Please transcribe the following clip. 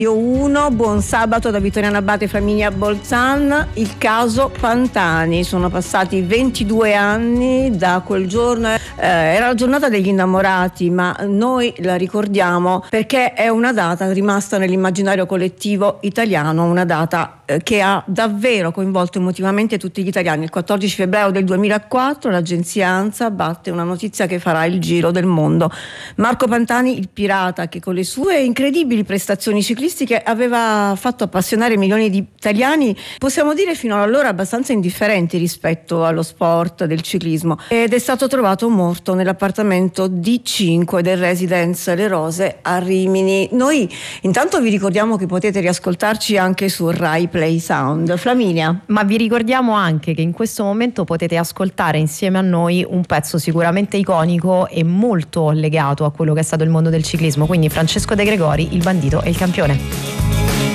Io 1, buon sabato da Vittoriana Abate, Flaminia Bolzan. Il caso Pantani, sono passati 22 anni da quel giorno, era la giornata degli innamorati, ma noi la ricordiamo perché è una data rimasta nell'immaginario collettivo italiano, una data che ha davvero coinvolto emotivamente tutti gli italiani. Il 14 febbraio del 2004 l'agenzia ANSA batte una notizia che farà il giro del mondo. Marco Pantani, il pirata che con le sue incredibili prestazioni ciclistiche aveva fatto appassionare milioni di italiani, possiamo dire fino ad allora abbastanza indifferenti rispetto allo sport del ciclismo, ed è stato trovato morto nell'appartamento D5 del Residence Le Rose a Rimini. Noi intanto vi ricordiamo che potete riascoltarci anche su Rai Play Sound. Flaminia. Ma vi ricordiamo anche che in questo momento potete ascoltare insieme a noi un pezzo sicuramente iconico e molto legato a quello che è stato il mondo del ciclismo, quindi Francesco De Gregori, Il bandito e il campione.